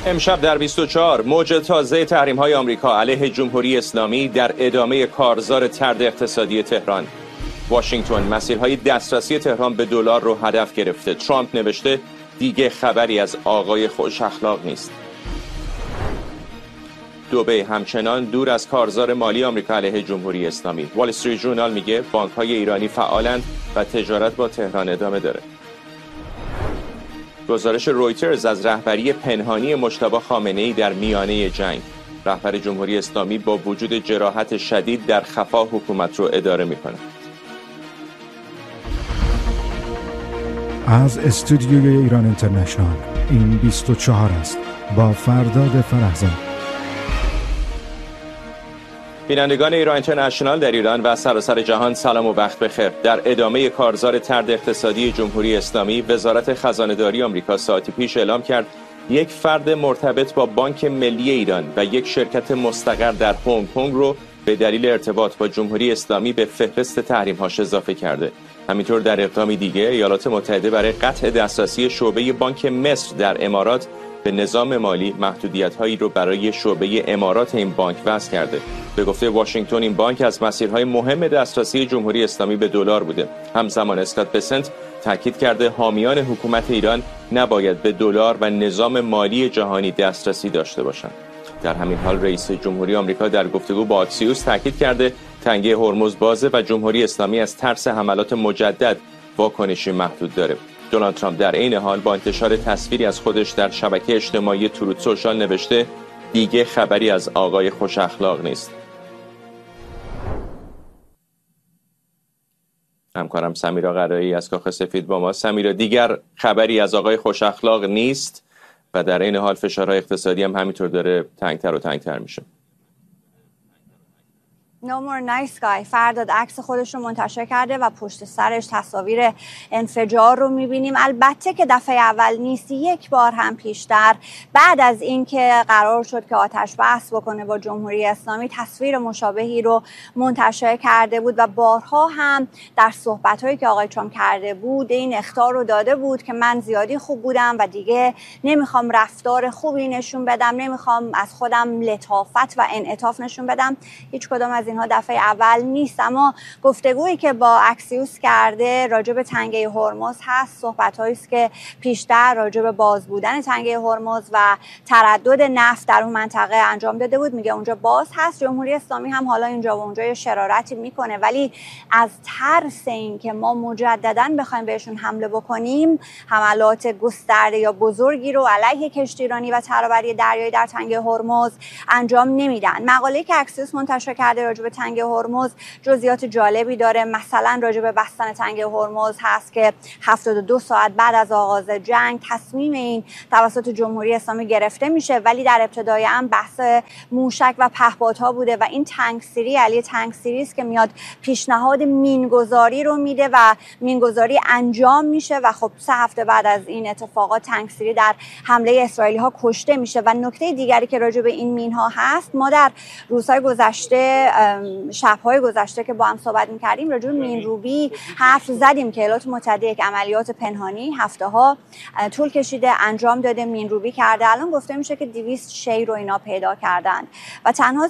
امشب در 24 موج تازه تحریم‌های آمریکا علیه جمهوری اسلامی در ادامه کارزار طرد اقتصادی تهران. واشنگتن مسیرهای دسترسی تهران به دلار رو هدف گرفته. ترامپ نوشته دیگه خبری از آقای خوش اخلاق نیست. دبی همچنان دور از کارزار مالی آمریکا علیه جمهوری اسلامی. وال استریت ژورنال میگه بانک‌های ایرانی فعالند و تجارت با تهران ادامه داره. گزارش رویترز از رهبری پنهانی مجتبی خامنه‌ای در میانه جنگ. رهبر جمهوری اسلامی با وجود جراحت شدید در خفا حکومت رو اداره میکنه. از استودیوی ایران اینترنشنال این 24 است با فرداد فرهزاد. بینندگان ایران اینترنشنال در ایران و سراسر جهان سلام و وقت بخیر. در ادامه کارزار طرد اقتصادی جمهوری اسلامی، وزارت خزانه‌داری آمریکا ساعتی پیش اعلام کرد یک فرد مرتبط با بانک ملی ایران و یک شرکت مستقر در هنگ کنگ رو به دلیل ارتباط با جمهوری اسلامی به فهرست تحریم‌هاش اضافه کرده. همینطور در اقدامی دیگه ایالات متحده برای قطع دسترسی شعبه بانک مصر در امارات به نظام مالی محدودیت‌هایی رو برای شعبه امارات این بانک وضع کرده. به گفته واشنگتن این بانک از مسیرهای مهم دسترسی جمهوری اسلامی به دلار بوده. همزمان اسکات بسنت تاکید کرده حامیان حکومت ایران نباید به دلار و نظام مالی جهانی دسترسی داشته باشند. در همین حال رئیس جمهوری آمریکا در گفتگو با آکسیوس تاکید کرده تنگه هرمز بازه و جمهوری اسلامی از ترس حملات مجدد واکنشی محدود داره. دونالد ترامپ در عین حال با انتشار تصویری از خودش در شبکه اجتماعی تروت سوشال نوشته دیگه خبری از آقای خوش اخلاق نیست. همکارم سمیرا قرایی از کاخ سفید با ما. سمیرا، دیگر خبری از آقای خوش اخلاق نیست و در این حال فشارهای اقتصادی هم همینطور داره تنگتر و تنگتر میشه. No more nice guy. فرداد عکس خودش رو منتشر کرده و پشت سرش تصاویر انفجار رو میبینیم. البته که دفعه اول نیست، یک بار هم پیشتر بعد از اینکه قرار شد که آتش بس بکنه با جمهوری اسلامی تصویر مشابهی رو منتشر کرده بود و بارها هم در صحبت‌هایی که آقای ترامپ کرده بود این اخطار رو داده بود که من زیادی خوب بودم و دیگه نمیخوام رفتار خوبی نشون بدم، نمیخوام از خودم لطافت و انعطاف نشون بدم. هیچ کدام از اینها دفعه اول نیست، اما گفتگویی که با اکسیوس کرده راجع به تنگه هرمز هست. صحبت‌هایی است که پیشتر راجع به باز بودن تنگه هرمز و تردد نفت در اون منطقه انجام داده بود. میگه اونجا باز هست. جمهوری اسلامی هم حالا اینجا و اونجا یه شرارتی میکنه، ولی از ترس این که ما مجدداً بخوایم بهشون حمله بکنیم حملات گسترده یا بزرگی رو علیه کشتیرانی و ترابری دریایی در تنگه هرمز انجام نمیدن. مقاله‌ای که اکسیوس منتشر کرده راجع به تنگه هرمز جزئیات جالبی داره. مثلا راجع به بستن تنگه هرمز هست که 72 ساعت بعد از آغاز جنگ تصمیم این توسط جمهوری اسلامی گرفته میشه، ولی در ابتدای هم بحث موشک و پهپادها بوده و این تنگسیری علی تنگسیری است که میاد پیشنهاد مینگذاری رو میده و مینگذاری انجام میشه و خب 3 هفته بعد از این اتفاقات تنگسیری در حمله اسرائیلی ها کشته میشه. و نکته دیگری که راجع به این مینها هست، ما در روزهای گذشته شب‌های گذشته که با هم صحبت می‌کردیم راجع به مینروبی حرف زدیم که ایالات متحده یک عملیات پنهانی هفته‌ها طول کشیده انجام داده، مینروبی کرده. الان گفته میشه که 200 شی رو اینا پیدا کردن و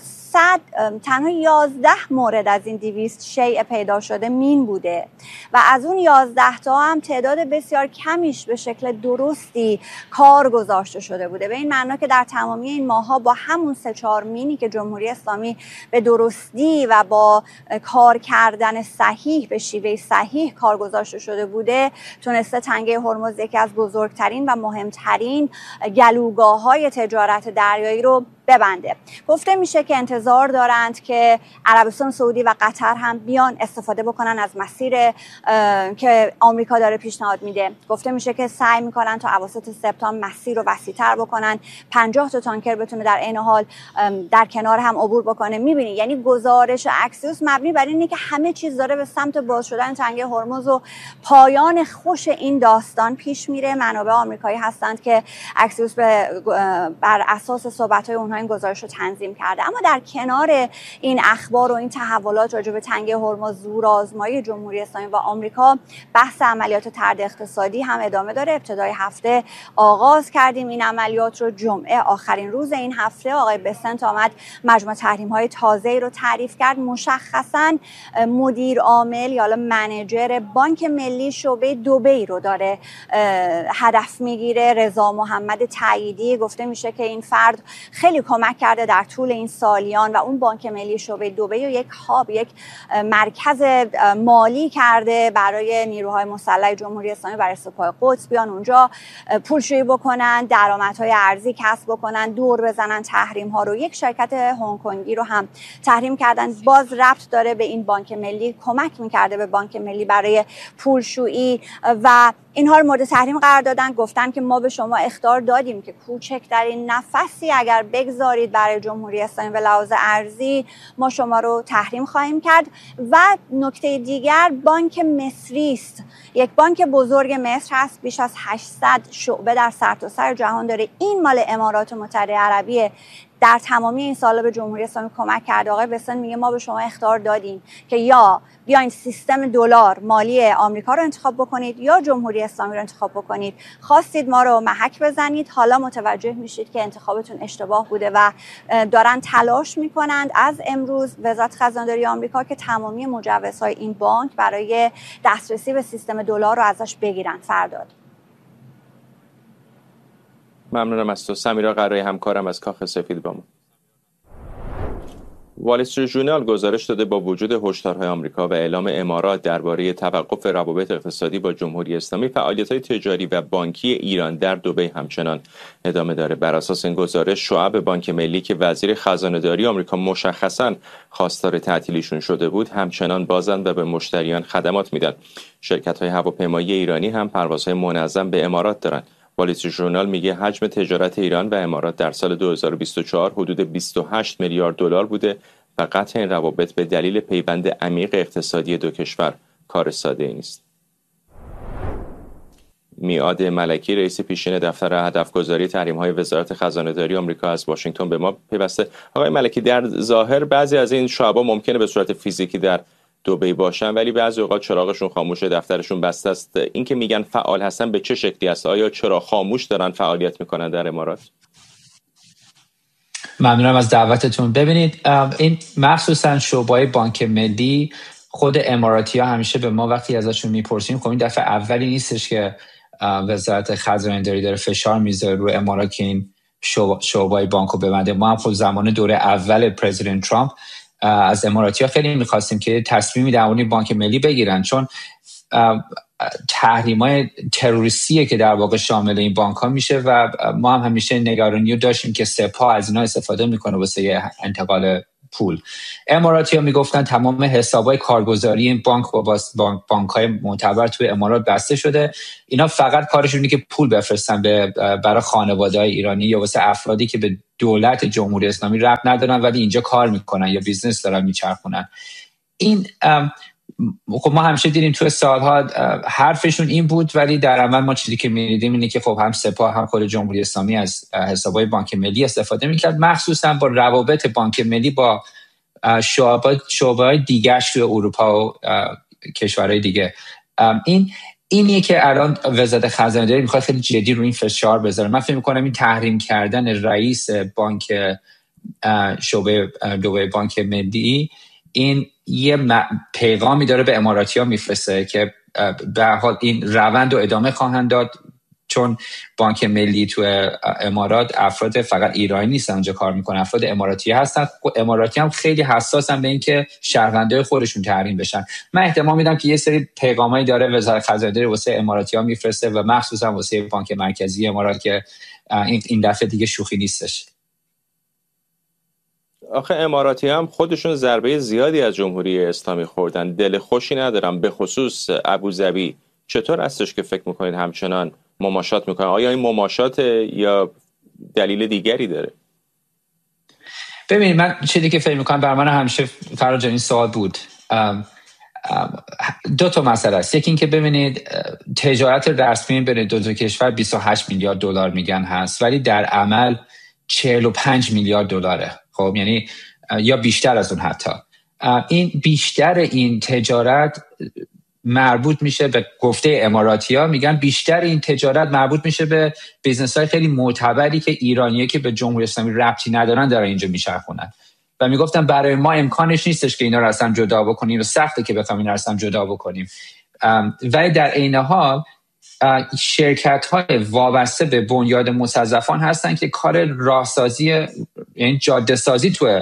تنها 11 مورد از این 200 شی پیدا شده مین بوده و از اون 11 تا هم تعداد بسیار کمیش به شکل درستی کار گذاشته شده بوده. به این معنا که در تمامی این ماه‌ها با همون 3-4 مینی که جمهوری اسلامی به درستی و با کار کردن صحیح به شیوه صحیح کار گذاشته شده بوده تونسته تنگه هرمز یکی از بزرگترین و مهمترین گلوگاه‌های تجارت دریایی رو ببنده. گفته میشه که انتظار دارند که عربستان سعودی و قطر هم بیان استفاده بکنن از مسیر که آمریکا داره پیشنهاد میده. گفته میشه که سعی میکنن تا اواسط سپتامبر مسیر رو وسیع‌تر بکنن، 50 تا تانکر بتونه در عین حال در کنار هم عبور بکنه. میبینی یعنی گزارش اکسیوس مبنی بر اینه که همه چیز داره به سمت باز شدن تنگه هرمز و پایان خوش این داستان پیش میره. منابع آمریکایی هستند که اکسیوس بر اساس صحبت‌های اونها اینها این گزارش رو تنظیم کرده. اما در کنار این اخبار و این تحولات راجع به تنگه هرمز، زورآزمایی جمهوری اسلامی و آمریکا، بحث عملیات طرد اقتصادی هم ادامه داره. ابتدای هفته آغاز کردیم این عملیات رو. جمعه آخرین روز این هفته آقای بسنت آمد مجموعه تحریم‌های تازه‌ای رو تعریف کرد. مشخصاً مدیر عامل یا منیجر بانک ملی شعبه دبی رو داره هدف میگیره. رضا محمد تاییدی گفته میشه که این فرد خیلی کمک کرده در طول این سالیان و اون بانک ملی شعبه دبی رو یک هاب، یک مرکز مالی کرده برای نیروهای مسلح جمهوری اسلامی، برای سپاه قدس بیان اونجا پولشویی بکنن، درآمدهای ارزی کسب بکنن، دور بزنن تحریم ها رو. یک شرکت هنگ کنگی رو هم تحریم کردن، باز ربط داره به این بانک ملی، کمک میکرده به بانک ملی برای پولشویی و اینها رو مورد تحریم قرار دادن. گفتن که ما به شما اخطار دادیم که کوچکترین نفسی اگر بگذارید برای جمهوری اسلامی به لحاظ ارزی ما شما رو تحریم خواهیم کرد. و نکته دیگر بانک مصری است، یک بانک بزرگ مصر هست، بیش از 800 شعبه در سرتاسر جهان داره. این مال امارات متحده عربیه، در تمامی این سالا به جمهوری اسلامی کمک کرده. آقای بسن میگه ما به شما اخطار دادیم که یا بیاین سیستم دلار مالی آمریکا رو انتخاب بکنید یا جمهوری اسلامی رو انتخاب بکنید. خواستید ما رو محک بزنید، حالا متوجه میشید که انتخابتون اشتباه بوده و دارن تلاش میکنند از امروز وزارت خزانه‌داری آمریکا که تمامی مجوزهای این بانک برای دسترسی به سیستم دلار رو ازش بگیرن. فرداد ممنونم از تو. سمیرا قرایی همکارم از کاخ سفید با ما. وال استریت ژورنال گزارش داده با وجود هشدارهای آمریکا و اعلام امارات درباره توقف روابط اقتصادی با جمهوری اسلامی، فعالیت‌های تجاری و بانکی ایران در دبی همچنان ادامه داره. بر اساس این گزارش شعب بانک ملی که وزیر خزانه‌داری آمریکا مشخصاً خواستار تعطیلیشون شده بود همچنان بازند و به مشتریان خدمات میدن. شرکت‌های هواپیمایی ایرانی هم پروازهای منظم به امارات دارن. وال استریت ژورنال میگه حجم تجارت ایران و امارات در سال 2024 حدود 28 میلیارد دلار بوده و قطع این روابط به دلیل پیوند عمیق اقتصادی دو کشور کار ساده‌ای نیست. میعاد ملکی رئیس پیشین دفتر هدفگذاری تحریم‌های وزارت خزانه‌داری آمریکا از واشنگتن به ما پیوسته. آقای ملکی، در ظاهر بعضی از این شعب‌ها ممکنه به صورت فیزیکی در دبی باشن ولی بعضی اوقات چراغشون خاموشه، دفترشون بسته است. این که میگن فعال هستن به چه شکلی است؟ آیا چرا خاموش دارن فعالیت میکنن در امارات؟ ممنونم از دعوتتون. ببینید این مخصوصا شعبه‌های بانک ملی، خود اماراتی‌ها همیشه به ما وقتی ازشون میپرسیم، خب این دفعه اولی نیستش که وزارت خزانه‌داری داره فشار میذاره رو امارات که این شعبه‌های بانکو ببنده. ما هم خود زمان دوره اول پرزیدنت ترامپ از اماراتی‌ها خیلی می‌خواستیم که تصمیمی در مورد بانک ملی بگیرن، چون تحریم‌های تروریستیه که در واقع شامل این بانک‌ها میشه و ما هم همیشه نگرانی رو داشتیم که سپاه از اینا استفاده میکنه واسه انتقال پول. اماراتی‌ها میگفتن تمام حساب‌های کارگزاری این بانک با بانک‌های معتبر توی امارات بسته شده، اینا فقط کارشون اینه که پول بفرستن برای خانواده‌های ایرانی یا واسه افرادی که به دولت جمهوری اسلامی ربط ندارن ولی اینجا کار میکنن یا بیزنس دارن میچرخونن. این خب ما همیشه دیدیم توی سالها حرفشون این بود ولی در عمل ما چیزی که می‌دیدیم اینه که خب هم سپاه هم خود جمهوری اسلامی از حساب‌های بانک ملی استفاده می‌کرد، مخصوصا با روابط بانک ملی با شعبه‌های دیگه‌اش توی اروپا و کشورهای دیگه. اینیه که الان وزارت خزانه‌داری می‌خواد خیلی جدی رو این فشار بذاره. من فکر می‌کنم این تحریم کردن رئیس بانک شعبه دبی بانک ملی این یه پیغامی داره به اماراتی‌ها میفرسته که به هر حال این روند رو ادامه خواهند داد، چون بانک ملی تو امارات افراد فقط ایرانی نیستن اونجا کار میکنن، افراد اماراتی هستن. اماراتی هم خیلی حساسن به اینکه شهروندای خودشون تحریم بشن. من احتمال میدم که یه سری پیغامایی داره وزارت خزانه‌داری واسه اماراتی‌ها میفرسته و مخصوصا واسه بانک مرکزی امارات که این دفعه دیگه شوخی نیستش. آخه اماراتی هم خودشون ضربه زیادی از جمهوری اسلامی خوردن، دل خوشی ندارم، به خصوص ابوظبی. چطور هستش که فکر میکنید همچنان مماشات میکنن؟ آیا این مماشات یا دلیل دیگری داره؟ ببینید من چیزی که فکر میکنم، بر من همیشه فراج این سوال بود، دو تا مسئله است. یکی این که ببینید تجارت رسمی بین دو کشور 28 میلیارد دلار میگن هست، ولی در عمل 45 میلیارد دلاره. خب یعنی یا بیشتر از اون حتی. این بیشتر این تجارت مربوط میشه به گفته اماراتی‌ها، میگن بیشتر این تجارت مربوط میشه به بیزنس‌های خیلی معتبری که ایرانیه که به جمهوری اسلامی ربطی ندارن دارن اینجا میچرخونن و میگفتن برای ما امکانش نیستش که اینا رو اصلا جدا بکنیم و سخته که بخوایم اینا رو اصلا جدا بکنیم. ولی در عین حال شرکت‌های وابسته به بنیاد مستضعفان هستن که کار راهسازی یعنی جاده سازی تو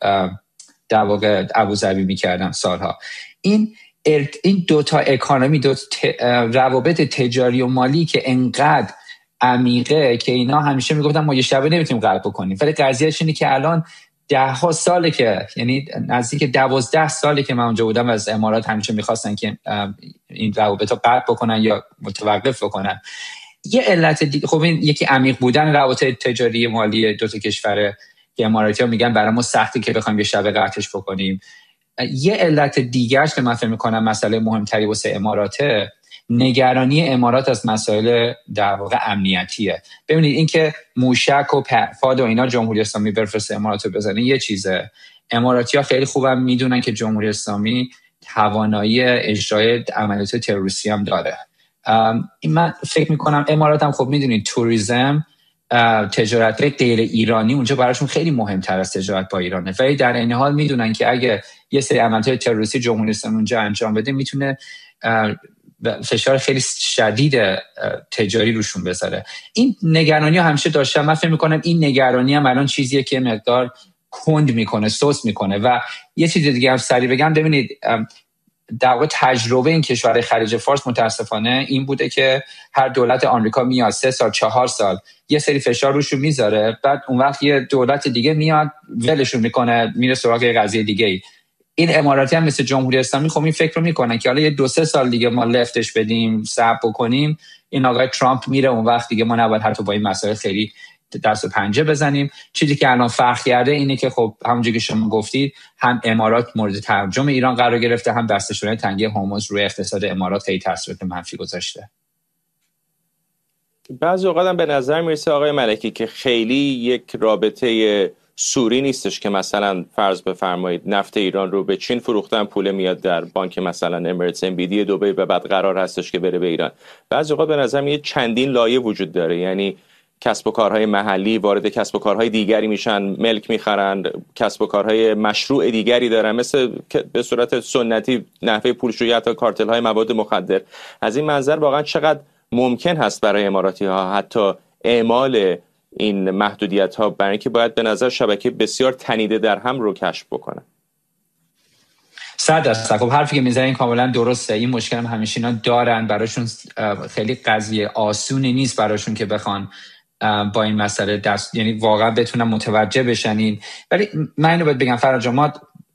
در واقع ابوظبی میکردن سالها. این دو تا اکانومی، روابط تجاری و مالی که انقدر عمیقه که اینا همیشه میگفتن ما یه شبه نمیتونیم غلب بکنیم، ولی قضیهش اینه که الان 10 ساله که یعنی نزدیک 12 ساله که من اونجا بودم و از امارات همیشه میخواستن که این روابط رو قطع بکنن یا متوقف بکنن. یه علت دیگه خب این یکی عمیق بودن روابط تجاری مالی دو تا کشوره که اماراتی‌ها میگن برای ما سخته که بخوایم یه شب قطعش بکنیم. یه علت دیگه‌اش که من فکر می‌کنم مسئله مهمتری واسه اماراته، نگرانی امارات از مسائل در واقع امنیتیه. ببینید اینکه موشک و پاد و اینا جمهوری اسلامی بفرسته امارات رو بزنه یه چیزه. اماراتی‌ها خیلی خوبم میدونن که جمهوری اسلامی توانایی اجرای عملیات تروریستی هم داره. من فکر می‌کنم امارات هم خب میدونید توریسم، تجارت غیر ایرانی اونجا براشون خیلی مهمتر از تجارت با ایرانه، ولی در این حال میدونن که اگه یه سری عملیات تروریستی جمهوری اسلامی اونجا انجام بده میتونه فشار خیلی شدید تجاری روشون بذاره. این نگرانی همیشه داشتم. من فکر میکنم این نگرانی هم الان چیزیه که مقدار کند میکنه، سوس میکنه. و یه چیز دیگه هم سریع بگم، ببینید در واقع تجربه این کشور خلیج فارس متاسفانه این بوده که هر دولت آمریکا میاد 3 سال 4 سال یه سری فشار روشون میذاره، بعد اون وقت یه دولت دیگه میاد ولشون میکنه میره سراغ یه قضیه دیگه. این اماراتی هم مثل جمهوری اسلامی خب این فکر رو میکنن که حالا یه 2-3 سال دیگه ما لفتش بدیم، صبر بکنیم، این آقای ترامپ میره، اون وقت دیگه ما نباید حتی با این مسائل خیلی دست و پنجه بزنیم. چیزی که الان فرق کرده اینه که خب همونجوری که شما گفتید هم امارات مورد ترجمه ایران قرار گرفته، هم بسته شدن تنگه هرمز روی اقتصاد امارات خیلی تاثیرات منفی گذاشته. بعضی اوقات هم به نظر میرسه آقای ملکی که خیلی یک رابطه سوری نیستش که مثلا فرض بفرمایید نفت ایران رو به چین فروختن، پول میاد در بانک مثلا امارات MBD دبی و بعد قرار هستش که بره به ایران. بعضی اوقات به نظر میاد چندین لایه وجود داره، یعنی کسب و کارهای محلی وارد کسب و کارهای دیگری میشن، ملک میخرن، کسب و کارهای مشروع دیگری دارن، مثل به صورت سنتی نحوه پولشویی حتی کارتل های مواد مخدر. از این منظر واقعا چقدر ممکن هست برای اماراتی ها حتی اعمال این محدودیت ها، برای اینکه باید به نظر شبکه بسیار تنیده در هم رو کشف بکنن. 100%. خب حرفی که میزنین کاملا درسته. این مشکل هم همیشه اینا دارن، براشون خیلی قضیه آسونی نیست براشون که بخوان با این مسئله یعنی واقعا بتونن متوجه بشن. ولی من اینو باید بگم فرجا، ما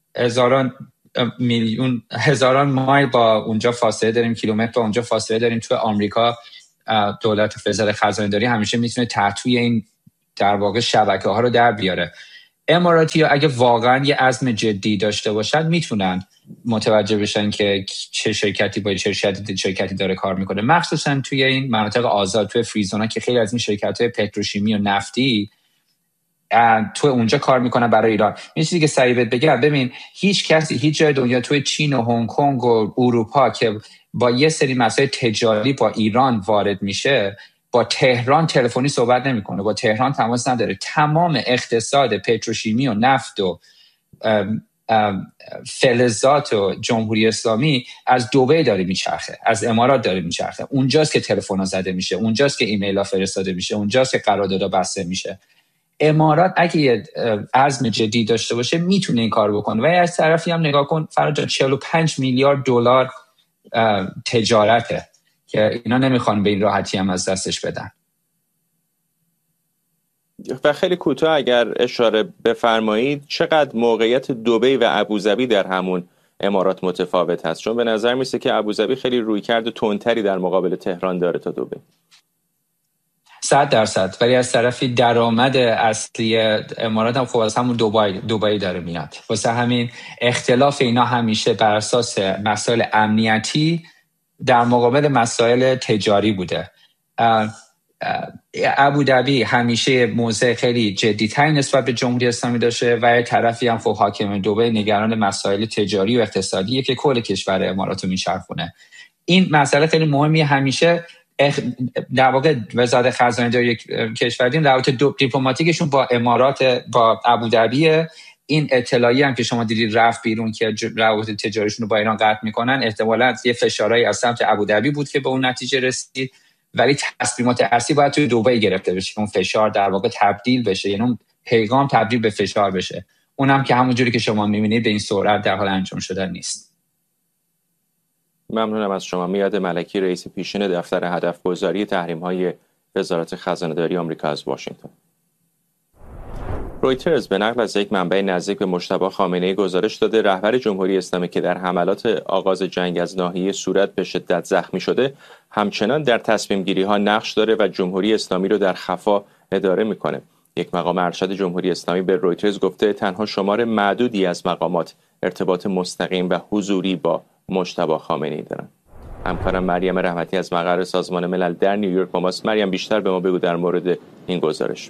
هزاران مایل با اونجا فاصله داریم، کیلومتر با اونجا فاصله داریم. تو آمریکا دولت فدرال خزانه‌داری همیشه میتونه تحتوی این در واقع شبکه ها رو در بیاره. اماراتی ها اگه واقعا یه عزم جدی داشته باشن میتونن متوجه بشن که چه شرکتی با چه شرکتی داره کار میکنه، مخصوصا توی این مناطق آزاد، توی فریزونا که خیلی از این شرکت‌های پتروشیمی و نفتی تو اونجا کار میکنن برای ایران. یه چیزی که سریع بگم، ببین هیچ کسی هیچ جای دنیا توی چین و هنگ کنگ و اروپا که با یه سری مسائل تجاری با ایران وارد میشه با تهران تلفنی صحبت نمیکنه، با تهران تماس نداره. تمام اقتصاد پتروشیمی و نفت و فلزات و جمهوری اسلامی از دبی داره میچرخه، از امارات داره میچرخه. اونجاست که تلفن‌ها زده میشه، اونجاست که ایمیل‌ها فرستاده میشه، اونجاست که قراردادها بسته میشه. امارات اگه یه عزم جدی داشته باشه میتونه این کار بکنه. و از طرفی هم نگاه کن فرجا 45 میلیارد دلار تجارته که اینا نمیخوان به این راحتی هم از دستش بدن. و خیلی کوتاه اگر اشاره بفرمایید، چقدر موقعیت دبی و ابوظبی در همون امارات متفاوت هست؟ چون به نظر میسه که ابوظبی خیلی رویکرد تندتری در مقابل تهران داره تا دبی. 100%. ولی از طرفی درآمد اصلی امارات هم خب از همون دبی داره میاد. واسه همین اختلاف اینا همیشه بر اساس مسائل امنیتی در مقابل مسائل تجاری بوده. ابوظبی همیشه موضع خیلی جدی‌تری نسبت به جمهوری اسلامی داشته و یه طرفی هم خب حاکم دبی نگران مسائل تجاری و اقتصادیه که کل کشور امارات رو میچرخونه. این مسئله خیلی مهمیه. همیشه در واقع وزارت خزانه داری کشوری روابط دیپلماتیکشون با امارات با ابوظبی. این اطلاعی هم که شما دیدید رفت بیرون که روابط تجاریشون رو با ایران قطع میکنن، احتمالاً یه فشارهایی از سمت ابوظبی بود که به اون نتیجه رسید، ولی تصمیمات ارسی باید توی دبی گرفته بشه که اون فشار در واقع تبدیل بشه، یعنی اون پیغام تبدیل به فشار بشه. اونم که همونجوری که شما میبینید به این سرعت در حال انجام شدن نیست. ممنونم از شما. میاد ملکی، رئیس پیشین دفتر هدفگذاری تحریم‌های وزارت خزانه‌داری آمریکا از واشنگتن. رویترز به نقل از یک منبع نزدیک به مجتبی خامنه‌ای گزارش داده رهبر جمهوری اسلامی که در حملات آغاز جنگ از ناحیه صورت به شدت زخمی شده همچنان در تصمیم گیری ها نقش داره و جمهوری اسلامی رو در خفا اداره میکنه. یک مقام ارشد جمهوری اسلامی به رویترز گفته تنها شمار معدودی از مقامات ارتباط مستقیم و حضوری با مجتبی خامنه‌ای دارن. همکارم مریم رحمتی از مقر سازمان ملل در نیویورک با ماست. مریم، بیشتر به ما بگو در مورد این گزارش.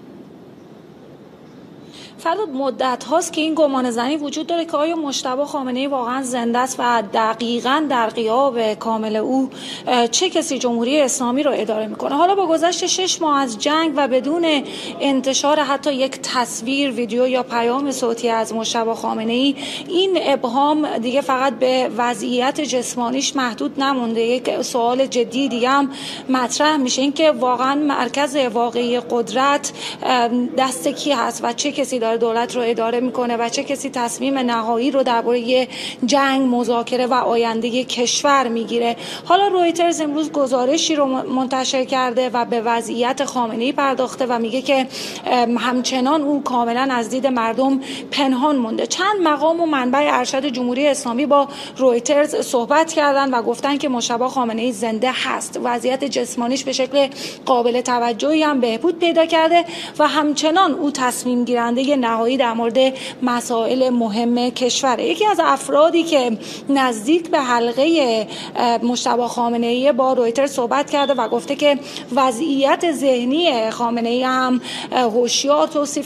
فرداد مدت هاست که این گمان زنی وجود داره که آیا مجتبی خامنه‌ای واقعا زنده است و دقیقاً در غیاب کامل او چه کسی جمهوری اسلامی رو اداره میکنه. حالا با گذشت 6 ماه از جنگ و بدون انتشار حتی یک تصویر، ویدیو یا پیام صوتی از مجتبی خامنه‌ای، این ابهام دیگه فقط به وضعیت جسمانیش محدود نمونده. یک سوال جدی دیگه هم مطرح میشه، این که واقعا مرکز واقعی قدرت دست کی هست و چه کسی دولت رو اداره میکنه و چه کسی تصمیم نهایی رو درباره جنگ، مذاکره و آینده کشور میگیره. حالا رویترز امروز گزارشی رو منتشر کرده و به وضعیت خامنه‌ای پرداخته و میگه که همچنان او کاملا از دید مردم پنهان مونده. چند مقام و منبع ارشد جمهوری اسلامی با رویترز صحبت کردن و گفتن که مجتبی خامنه‌ای زنده هست، وضعیت جسمانیش به شکل قابل توجهی هم بهبود پیدا کرده و همچنان او تصمیم گیرنده نهایی در مورد مسائل مهم کشوره. یکی از افرادی که نزدیک به حلقه مجتبی خامنه‌ای با رویترز صحبت کرده و گفته که وضعیت ذهنی خامنه‌ای هم هوشیار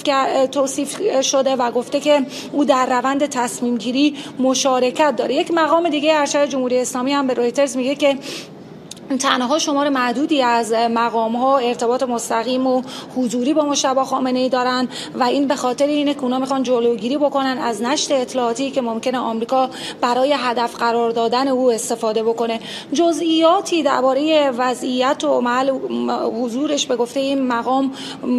توصیف شده و گفته که او در روند تصمیم گیری مشارکت داره. یک مقام دیگه ارشد جمهوری اسلامی هم به رویترز میگه که تنها شمار معدودی از مقام‌ها ارتباط مستقیم و حضوری با مجتبی خامنه‌ای دارن و این به خاطر اینه که اونا میخوان جلوگیری بکنن از نشر اطلاعاتی که ممکنه آمریکا برای هدف قرار دادن او استفاده بکنه. جزئیاتی درباره وضعیت و محل حضورش به گفته این مقام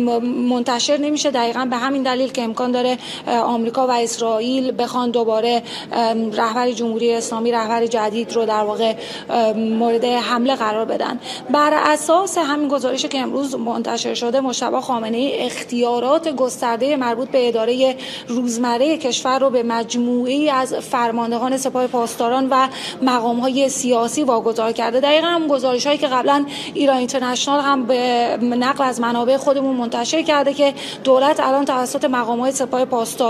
منتشر نمیشه، دقیقاً به همین دلیل که امکان داره آمریکا و اسرائیل بخوان دوباره رهبر جمهوری اسلامی، رهبر جدید رو در واقع مورد حمله قرار بدن. بر اساس همین گزارشی که امروز منتشر شده، مجتبی خامنه‌ای اختیارات گسترده مربوط به اداره روزمره کشور رو به مجموعه‌ای از فرماندهان سپاه پاسداران و مقام‌های سیاسی واگذار کرده. دقیقاً هم گزارش‌هایی که قبلا ایران اینترنشنال هم به نقل از منابع خودمون منتشر کرده که دولت الان توسط مقام‌های سپاه پاسداران